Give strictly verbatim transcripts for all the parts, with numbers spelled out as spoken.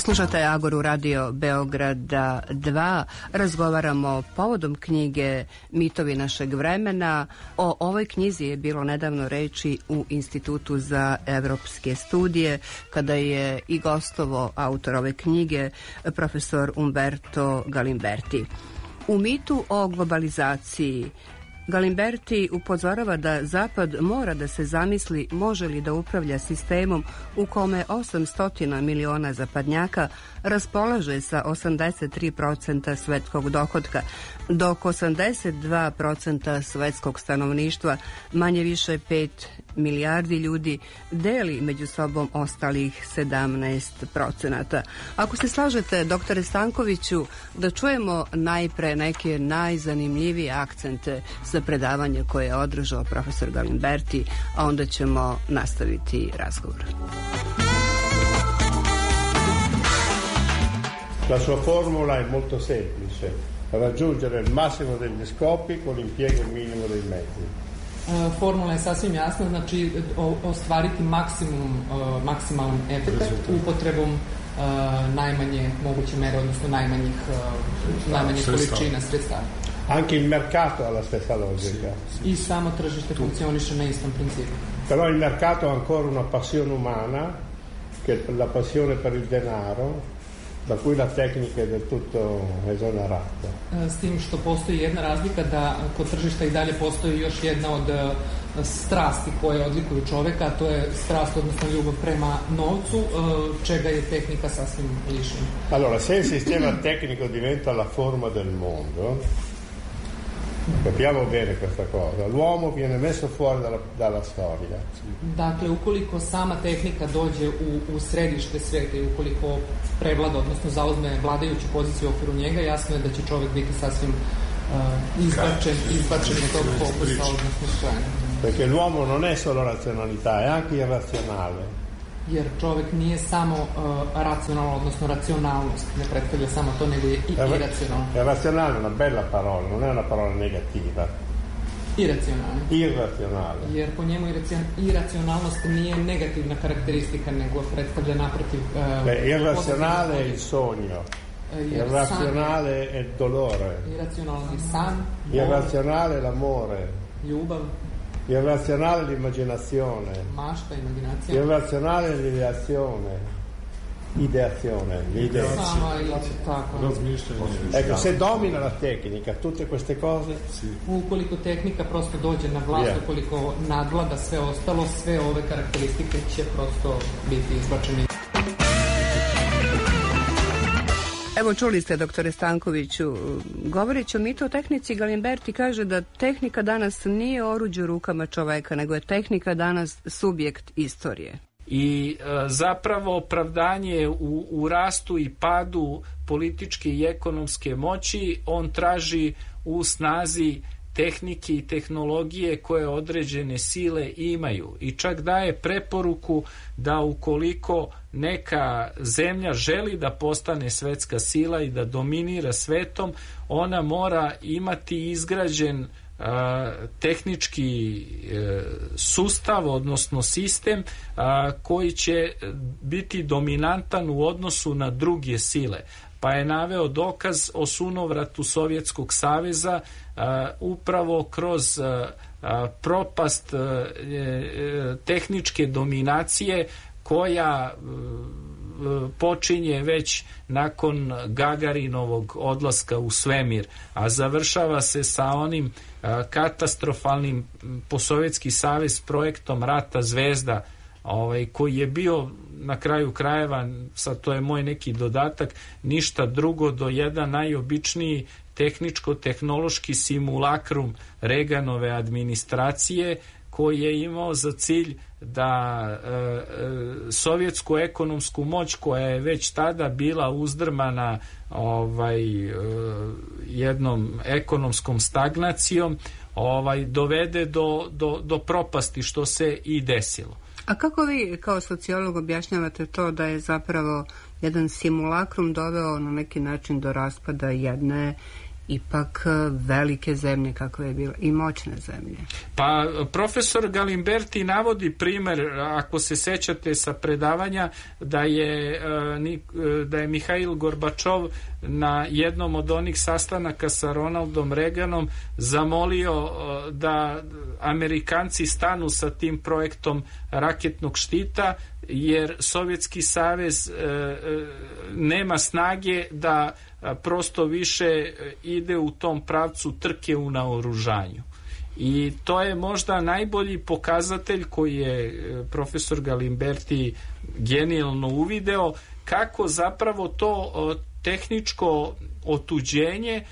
Slušate Agoru Radio Beograda dva. Razgovaramo povodom knjige Mitovi našeg vremena. O ovoj knjizi je bilo nedavno reči u Institutu za evropske studije, kada je i gostovo autor ove knjige, profesor Umberto Galimberti. U mitu o globalizaciji Galimberti upozorava da Zapad mora da se zamisli može li da upravlja sistemom u kome osamsto miliona zapadnjaka raspolaže sa osamdeset tri posto svetskog dohotka, dok osamdeset dva posto svetskog stanovništva, manje više pet milijardi ljudi, deli među sobom ostalih sedamnaest procenata. Ako se slažete, doktore Stankoviću, da čujemo najpre neke najzanimljivije akcente za predavanje koje je održao profesor Galimberti, a onda ćemo nastaviti razgovor. La sua formula è molto semplice: raggiungere il massimo degli scopi con l'impiego minimo dei mezzi. Formula je sasvim jasna, znači ostvariti maksimum, maksimalan efekt upotrebom najmanje moguće mere, odnosno najmanjih, najmanjih količina sredstava. Anche il mercato ha la stessa logica. I samo tržište funkcioniše na istom principu. Però il mercato ha ancora una passione umana, che è la passione per il denaro, da cui la tecnica è del tutto esonerata. S tim što postoji jedna razlika, da kod tržišta i dalje postoji još jedna od strasti koje odlikuju čoveka, a to je strast, odnosno ljubav prema novcu, čega je tehnika sasvim lišena. Allora, se il sistema tecnico diventa la forma del mondo, capiamo bene questa cosa, l'uomo viene messo fuori dalla, dalla storia. Dakle, ukoliko sama tehnika dođe u, u središte sveta i ukoliko prevlada, odnosno zauzme vladajuću poziciju u okviru njega, jasno je da će čovjek biti sasvim uh, izbačen, izbačen iz tog fokusa, odnosno strane. Perché l'uomo non è solo razionalità, è anche irrazionale. Jer čovjek nije samo uh, racionalno, odnosno racionalnost, ne predstavlja samo to, nego je i iracionalno. Irrazionale è una bella parola, non è una parola negativa. Iracionalno. Irrazionale. Jer po njemu iracionalnost nije negativna karakteristika, nego predstavlja naprotiv... Uh, Beh, irrazionale è il sogno. Irrazionale è il dolore. Irrazionalni san. Irrazionale è l'amore. Ljubav. Irrazionale l'immaginazione. Mašta, immaginazione. Irrazionale l'ideazione. Ideazione. L'ideazione. Ecco, se domina la tecnica tutte queste cose, sì. Ukoliko tehnika prosto dođe na vlast, yeah. Ukoliko nadvlada sve ostalo, sve ove karakteristike će prosto biti izbačeni. Evo, čuli ste, doktore Stankoviću, govoreći o mitotehnici, Galimberti kaže da tehnika danas nije oruđe u rukama čoveka, nego je tehnika danas subjekt istorije. I e, zapravo opravdanje u, u rastu i padu političke i ekonomske moći on traži u snazi tehnike i tehnologije koje određene sile imaju, i čak daje preporuku da ukoliko neka zemlja želi da postane svetska sila i da dominira svetom, ona mora imati izgrađen a, tehnički a, sustav, odnosno sistem a, koji će biti dominantan u odnosu na druge sile. Pa je naveo dokaz o sunovratu Sovjetskog saveza a, upravo kroz a, a, propast a, e, tehničke dominacije koja a, počinje već nakon Gagarinovog odlaska u svemir, a završava se sa onim a, katastrofalnim po Sovjetski savez projektom Rata zvezda, ovaj, koji je bio na kraju krajeva, sad to je moj neki dodatak, ništa drugo do jedan najobičniji tehničko-tehnološki simulakrum Reaganove administracije, koji je imao za cilj da e, e, sovjetsku ekonomsku moć, koja je već tada bila uzdrmana ovaj, e, jednom ekonomskom stagnacijom, ovaj, dovede do, do, do propasti, što se i desilo. A kako vi kao sociolog objašnjavate to da je zapravo jedan simulakrum doveo na neki način do raspada jedne ipak velike zemlje kakve je bila i moćne zemlje. Pa profesor Galimberti navodi primer, ako se sećate sa predavanja, da je da je Mihail Gorbačov na jednom od onih sastanaka sa Ronaldom Reaganom zamolio da Amerikanci stanu sa tim projektom raketnog štita, jer Sovjetski savez nema snage da prosto više ide u tom pravcu trke u naoružanju. I to je možda najbolji pokazatelj koji je profesor Galimberti genijalno uvideo, kako zapravo to tehničko otuđenje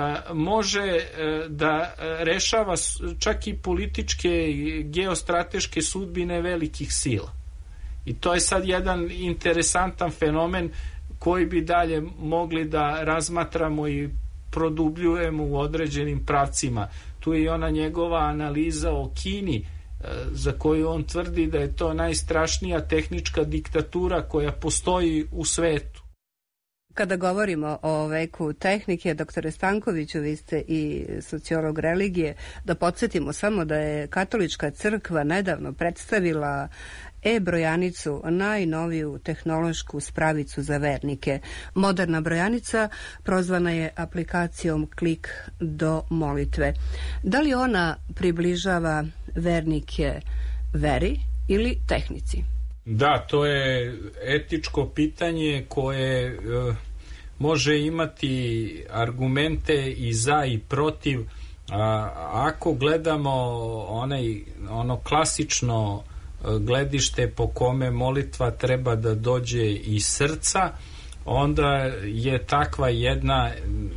može da rešava čak i političke i geostrateške sudbine velikih sila. I to je sad jedan interesantan fenomen koji bi dalje mogli da razmatramo i produbljujemo u određenim pravcima. Tu je i ona njegova analiza o Kini, za koju on tvrdi da je to najstrašnija tehnička diktatura koja postoji u svetu. Kada govorimo o veku tehnike, doktore Stankoviću, vi ste i sociolog religije, da podsjetimo samo da je Katolička crkva nedavno predstavila e-brojanicu, najnoviju tehnološku spravicu za vernike. Moderna brojanica prozvana je aplikacijom Klik do molitve. Da li ona približava vernike veri ili tehnici? Da, to je etičko pitanje koje e, može imati argumente i za i protiv. A, ako gledamo onaj, ono klasično gledište po kome molitva treba da dođe iz srca, onda je takva jedna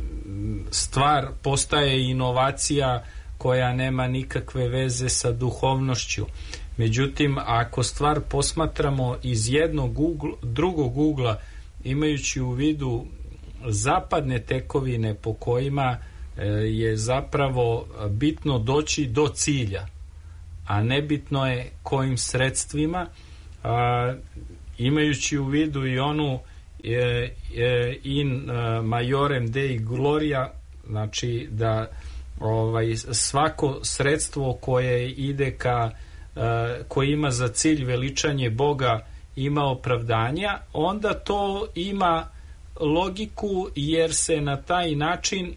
stvar postaje inovacija koja nema nikakve veze sa duhovnošću. Međutim, ako stvar posmatramo iz jednog ugla, drugog ugla, imajući u vidu zapadne tekovine po kojima je zapravo bitno doći do cilja, a nebitno je kojim sredstvima, a, imajući u vidu i onu e, e, in a, majorem Dei gloria, znači da ovaj, svako sredstvo koje ide ka, a, koje ima za cilj veličanje Boga ima opravdanja, onda to ima logiku, jer se na taj način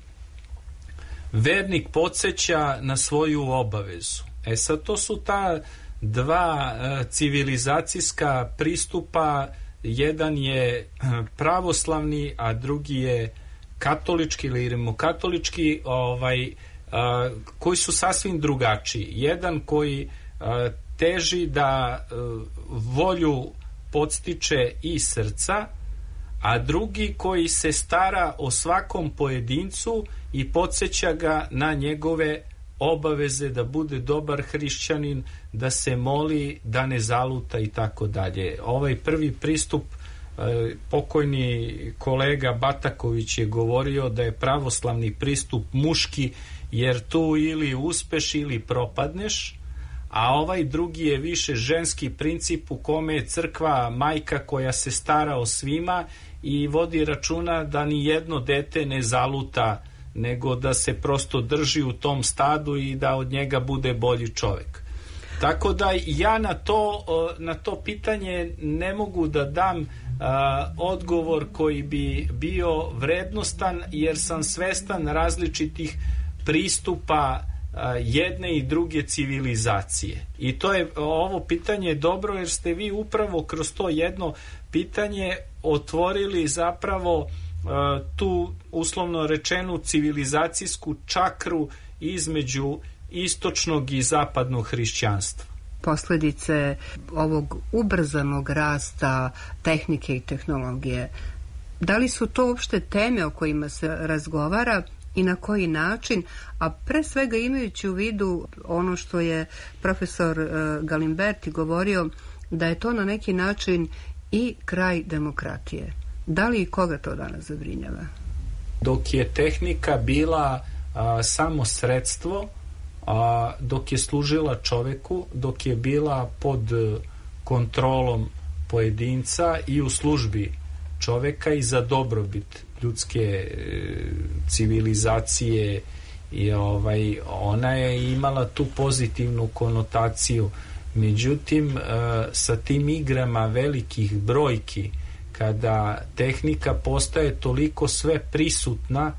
vernik podsjeća na svoju obavezu. E sad, to su ta dva e, civilizacijska pristupa, jedan je pravoslavni, a drugi je katolički ili rimokatolički, ovaj, a, koji su sasvim drugačiji. Jedan koji a, teži da a, volju podstiče i srca, a drugi koji se stara o svakom pojedincu i podsjeća ga na njegove obaveze da bude dobar hrišćanin, da se moli, da ne zaluta i tako dalje. Ovaj prvi pristup, eh, pokojni kolega Bataković je govorio da je pravoslavni pristup muški, jer tu ili uspeš ili propadneš, a ovaj drugi je više ženski princip u kome je crkva majka koja se stara o svima i vodi računa da ni jedno dete ne zaluta, nego da se prosto drži u tom stadu i da od njega bude bolji čovjek. Tako da ja na to, na to pitanje ne mogu da dam a, odgovor koji bi bio vrednostan, jer sam svestan različitih pristupa a, jedne i druge civilizacije. I to je, ovo pitanje je dobro, jer ste vi upravo kroz to jedno pitanje otvorili zapravo tu uslovno rečenu civilizacijsku čakru između istočnog i zapadnog hrišćanstva. Posljedice ovog ubrzanog rasta tehnike i tehnologije, da li su to uopšte teme o kojima se razgovara i na koji način, a pre svega imajući u vidu ono što je profesor Galimberti govorio, da je to na neki način i kraj demokratije. Da li i koga to danas zabrinjava? Dok je tehnika bila a, samo sredstvo, a, dok je služila čoveku, dok je bila pod kontrolom pojedinca i u službi čoveka i za dobrobit ljudske e, civilizacije i ovaj, ona je imala tu pozitivnu konotaciju. Međutim, e, sa tim igrama velikih brojki, kada tehnika postaje toliko sve prisutna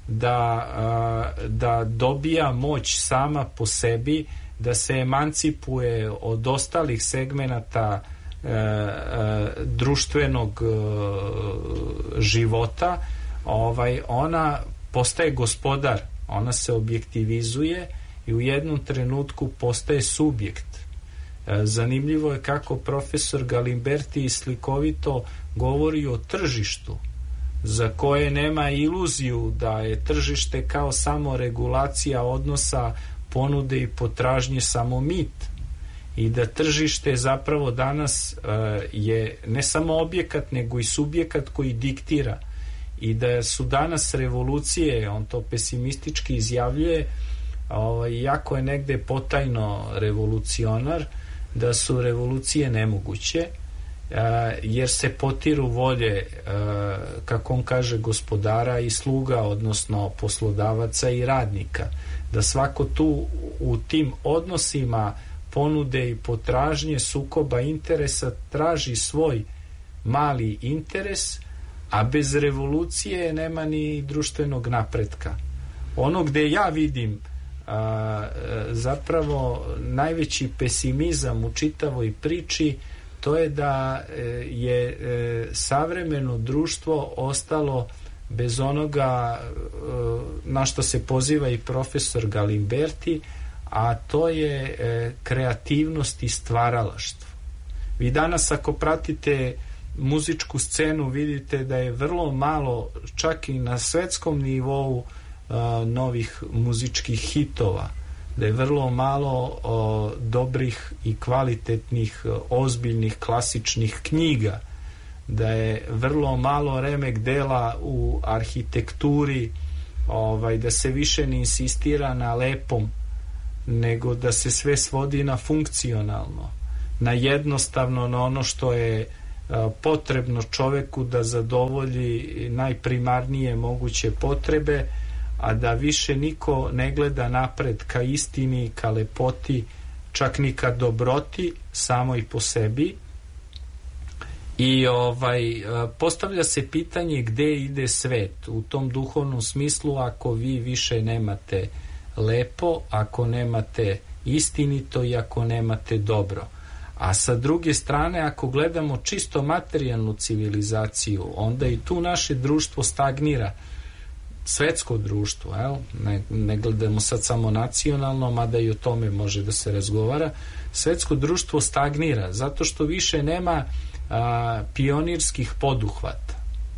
da, e, da dobija moć sama po sebi, da se emancipuje od ostalih segmenata e, e, društvenog e, života, ovaj, ona postaje gospodar, ona se objektivizuje i u jednom trenutku postaje subjekt. E, zanimljivo je kako profesor Galimberti slikovito govori o tržištu, za koje nema iluziju da je tržište kao samo regulacija odnosa ponude i potražnje samo mit, i da tržište zapravo danas uh, je ne samo objekat nego i subjekat koji diktira, i da su danas revolucije, on to pesimistički izjavljuje, ovaj, jako je negde potajno revolucionar, da su revolucije nemoguće, uh, jer se potiru volje, uh, kako on kaže, gospodara i sluga, odnosno poslodavaca i radnika, da svako tu u tim odnosima ponude i potražnje, sukoba interesa traži svoj mali interes, a bez revolucije nema ni društvenog napretka. Ono gde ja vidim a, zapravo najveći pesimizam u čitavoj priči, to je da je e, savremeno društvo ostalo bez onoga na što se poziva i profesor Galimberti, a to je e, kreativnost i stvaralaštvo. Vi danas ako pratite muzičku scenu vidite da je vrlo malo, čak i na svetskom nivou, a, novih muzičkih hitova, da je vrlo malo a, dobrih i kvalitetnih, ozbiljnih klasičnih knjiga, da je vrlo malo remek dela u arhitekturi, ovaj, da se više ne insistira na lepom, nego da se sve svodi na funkcionalno, na jednostavno, na ono što je a, potrebno čoveku da zadovolji najprimarnije moguće potrebe, a da više niko ne gleda napred ka istini, ka lepoti, čak ni ka dobroti samoj po sebi. I ovaj, postavlja se pitanje gde ide svet u tom duhovnom smislu ako vi više nemate lepo, ako nemate istinito i ako nemate dobro. A sa druge strane, ako gledamo čisto materijalnu civilizaciju, onda i tu naše društvo stagnira, svetsko društvo, jel? Ne, ne gledamo sad samo nacionalno, mada i o tome može da se razgovara. Svetsko društvo stagnira zato što više nema a, pionirskih poduhvata.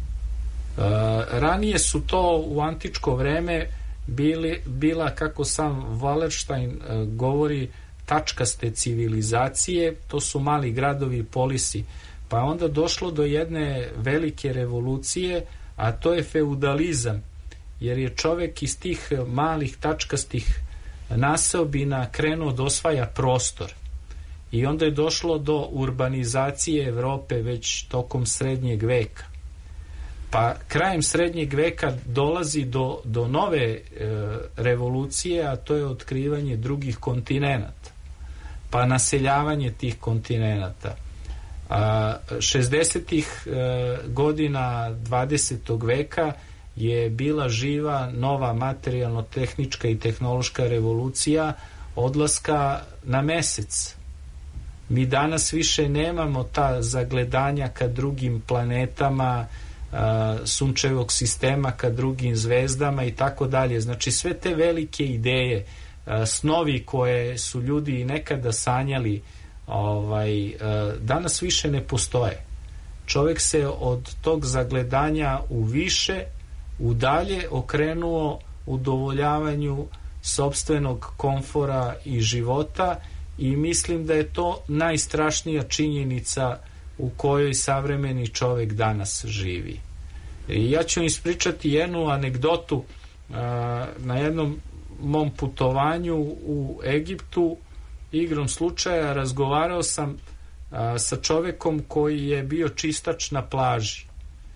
A, ranije su to u antičko vreme bili, bila, kako sam Wallerstein a, govori, tačkaste civilizacije, to su mali gradovi i polisi, pa onda došlo do jedne velike revolucije, a to je feudalizam, jer je čovek iz tih malih tačkastih naseobina krenuo da osvaja prostor, i onda je došlo do urbanizacije Evrope već tokom srednjeg veka. Pa krajem srednjeg veka dolazi do, do nove e, revolucije, a to je otkrivanje drugih kontinenata, pa naseljavanje tih kontinenata. A, šezdesetih e, godina dvadesetog veka je bila živa nova materijalno-tehnička i tehnološka revolucija odlaska na mesec. Mi danas više nemamo ta zagledanja ka drugim planetama, a, sunčevog sistema, ka drugim zvezdama i tako dalje. Znači sve te velike ideje, a, snovi koje su ljudi nekada sanjali, ovaj, a, danas više ne postoje. Čovjek se od tog zagledanja u više, u dalje okrenuo udovoljavanju sopstvenog komfora i života, i mislim da je to najstrašnija činjenica u kojoj savremeni čovjek danas živi. I ja ću ispričati jednu anegdotu. Na jednom mom putovanju u Egiptu, igrom slučaja, razgovarao sam sa čovjekom koji je bio čistač na plaži.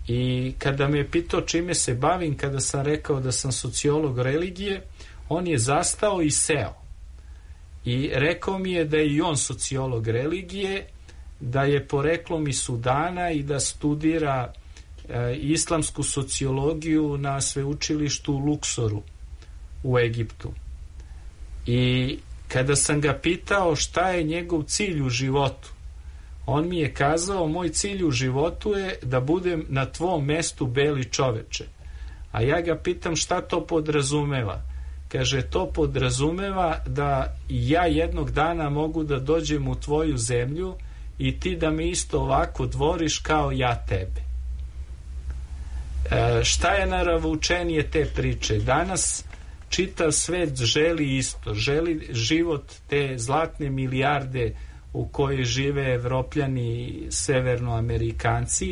I kada me je pitao čime se bavim, kada sam rekao da sam sociolog religije, on je zastao i seo. I rekao mi je da je i on sociolog religije, da je poreklom iz Sudana i da studira e, islamsku sociologiju na sveučilištu u Luksoru u Egiptu. I kada sam ga pitao šta je njegov cilj u životu, on mi je kazao, moj cilj u životu je da budem na tvom mestu beli čoveče. A ja ga pitam šta to podrazumeva. Kaže, to podrazumeva da ja jednog dana mogu da dođem u tvoju zemlju i ti da me isto ovako dvoriš kao ja tebe. E, šta je naravučenije te priče? Danas čitav svet želi isto, želi život te zlatne milijarde u kojoj žive Evropljani i Severnoamerikanci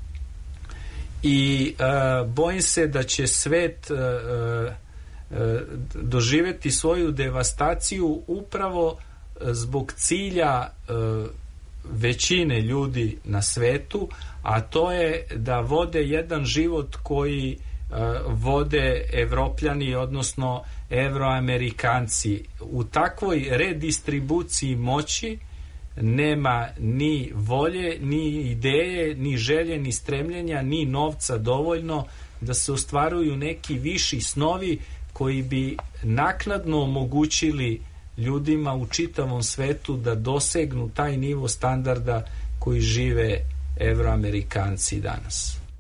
i e, bojim se da će svet e, e, doživeti svoju devastaciju upravo zbog cilja e, većine ljudi na svetu, a to je da vode jedan život koji e, vode Evropljani, odnosno Evroamerikanci. U takvoj redistribuciji moći nema ni volje, ni ideje, ni želje, ni stremljenja, ni novca dovoljno da se ostvaruju neki viši snovi koji bi naknadno omogućili ljudima u čitavom svetu da dosegnu taj nivo standarda koji žive Evroamerikanci danas.